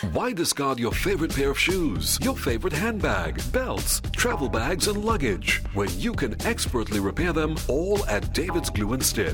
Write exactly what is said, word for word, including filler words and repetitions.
Why discard your favorite pair of shoes, your favorite handbag, belts, travel bags, and luggage when you can expertly repair them all at David's Glue and Stitch?